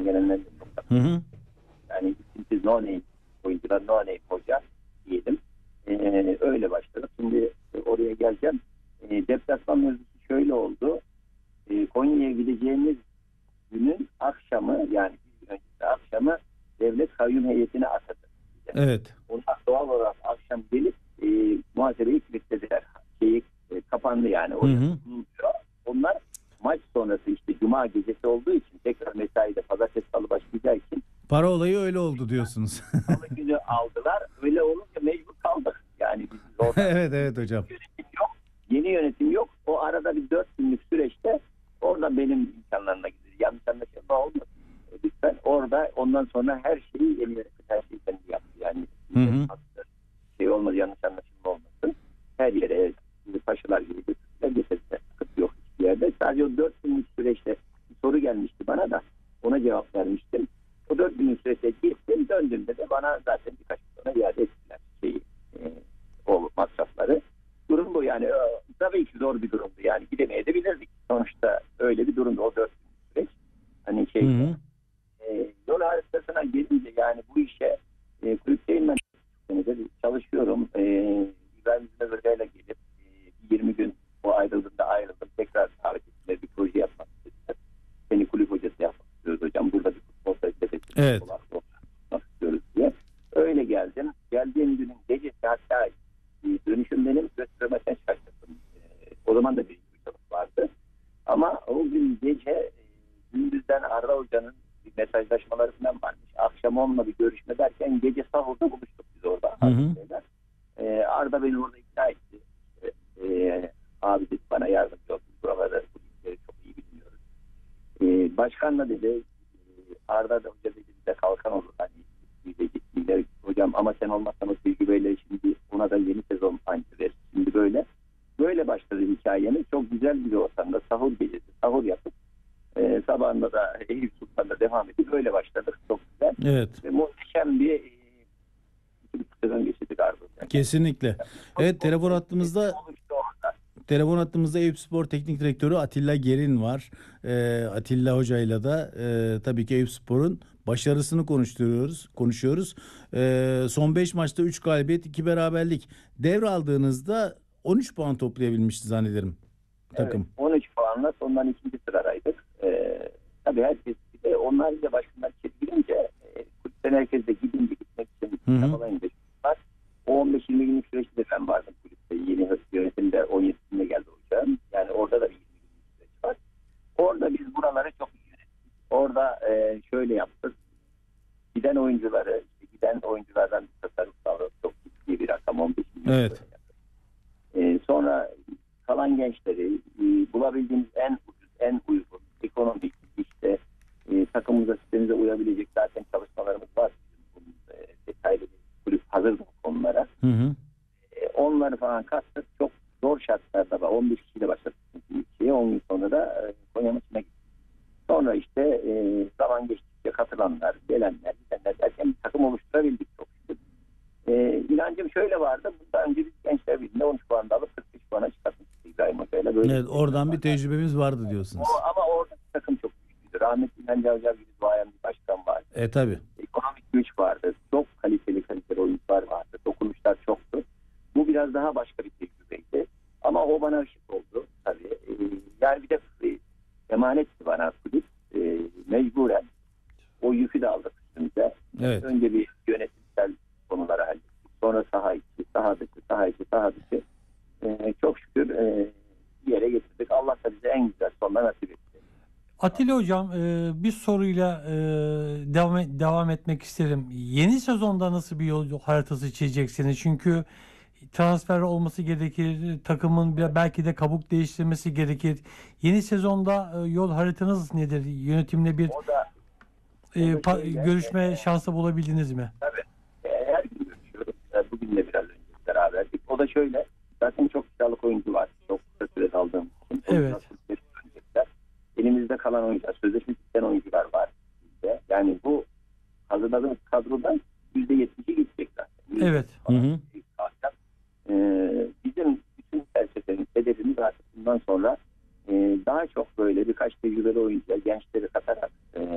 gelenler de çok. Hı hı. Yani isimsiz no name oyuncular, no name hoca diyelim. Öyle başladık. Şimdi oraya geleceğim. Deplasman mevzusu şöyle oldu. Konya'ya gideceğimiz günün akşamı, yani bir gün öncesi akşamı devlet kayyum heyetini atadı. Evet. Onlar doğal olarak akşam gelip muhasebeyi kilitlediler. Kapandı yani. Hı hı. Onlar maç sonrası işte cuma gecesi olduğu için tekrar mesaide pazartesi salı başlayacağı için Para olayı öyle oldu diyorsunuz. salı günü aldılar. Öyle olunca mecbur kaldık. Yani biz orada Evet hocam. yeni yönetim yok. O arada bir 4 günlük süreçte orada benim imkanlarına gidiyor. Yanlış anlaşılma olmasın. Lütfen orada ondan sonra her şeyi yeni yönetim her şeyi kendi yaptı. Yani şey olmadı, yanlış anlaşılma olmasın. Her yere paşalar gibi getirdiler. Sıkıntı yok hiçbir yerde. Sadece o 4 günlük süreçte bir soru gelmişti bana da. Ona cevap vermiştim. O 4 günlük süreçte gittim, döndüğümde de bana zaten birkaç gün sonra iade ettiler o masrafları. Durum bu yani. Tabii ki zor bir durumdu. Yani gidemeyebilirdik. Sonuçta öyle bir durumdu o 4 günlük süreç. Hani yol haritasına gelince yani bu işe kulüpteyim ben çalışıyorum. İbrahim Hoca'yla gelip 20 gün o ayrıldığında ayrıldım. Tekrar davet ettiler. Bir proje yapmak istediler. Seni kulüp hocası yapmak istiyoruz hocam. Burada bir futbol felsefesi yapmak istiyoruz diye. Öyle geldim. Geldiğim günün gecesi hatta dönüşüm benim göstermekten şaşırdım. O zaman da bir çalışma vardı. Ama o gün gece gündüzden Arda Hoca'nın bir mesajlaşmaları falan varmış. Akşam onunla bir görüşme derken gece sahurda buluştuk biz orada. Arda beni orada ikna etti. Abi dedi bana yardımcı ol. Buralarda bu işleri çok iyi bilmiyoruz. Başkanla dedi Arda da Hoca dedi bize kalkan olur. Hani gittiler hocam ama sen olmazsan o tecrübeyle şimdi ona da yeni sezon aynı verir. Şimdi böyle başladı hikayemiz. Çok güzel bir ortamda sahur gecesi. Sahur yapıp sabahında da Eyüp Sultan'da devam edip öyle başladık. Çok güzel. Evet. Ve muhteşem bir sezon geçirdik Arda. Kesinlikle. Evet, telefon hattımızda Eyüpspor Teknik Direktörü Atilla Gerin var. Atilla Hoca'yla da tabii ki Eyüpspor'un başarısını konuşuyoruz. Son 5 maçta 3 galibiyet, 2 beraberlik. Devraldığınızda 13 puan toplayabilmişti zannederim takım. Evet, 13 puanla sondan ikinci sıradaydık. Tabii herkes de onlarca başkanlar çekilince kulüpten herkes de gitmek için çabalayınca var. O 15-20 günlük süreçte de ben vardım kulüpte. Yeni yönetimde 17'sinde geldi hocam. Yani orada da bir 20 günlük süreç var. Orada biz buraları çok iyi yönettik. Orada şöyle yaptık. Giden oyunculardan bir tasarruf sağladık. Çok ciddi bir rakam 15 milyon. Evet. Sonra kalan gençleri bulabildiğimiz en ucuz, en uygun, ekonomik işte takımımıza, sistemimize uyabilecek zaten çalışmalarımız var. Bunun detaylı bir kulüp hazır bu konulara. Onları falan kattık. Çok zor şartlarda var. 11 kişiyle başladık. 10 gün sonra da Konya maçına gittik. Sonra işte zaman geçtikçe katılanlar, gelenler, gidenler derken bir takım oluşturabildik çok şükür. İnancım şöyle vardı. Bundan önce biz Gençler Birliği'nde 13 puan da alıp 45 puana çıkartmıştık İbrahim Hoca'yla. Evet, oradan bir tecrübemiz vardı diyorsunuz. Ama orada takım çok güçlüydü. Rahmetli İnanca Hoca gibi duayen bir başkan vardı. Tabii. Ekonomik güç vardı. Çok kaliteli oyuncular vardı. Dokunuşlar çoktu. Bu biraz daha başka bir tecrübeydi. Ama o bana ışık oldu tabii. Yani bir de emanetti bana kulüp. Mecburen o yükü de aldık üstümüze. Evet. Önce bir yönetimsel konuları hallettik. Sonra saha içi, saha dışı. Çok şükür bir yere getirdik. Allah da bize en güzel sonlar nasip etti. Atilla Hocam, bir soruyla devam etmek isterim. Yeni sezonda nasıl bir yol haritası çizeceksiniz? Çünkü transfer olması gerekir, takımın belki de kabuk değiştirmesi gerekir. Yeni sezonda yol haritanız nedir? Yönetimle bir görüşme şansı bulabildiniz mi? Tabii. Her gün görüşüyoruz. Bugün de biraz önce beraberdik. O da şöyle. Zaten çok kiralık oyuncu var. Çok kısa sürede aldığım için. Evet. Elimizde kalan oyuncular, sözleşme biten oyuncular var bizde. Yani bu hazırladığımız kadrodan %70'i gidecek zaten. Evet.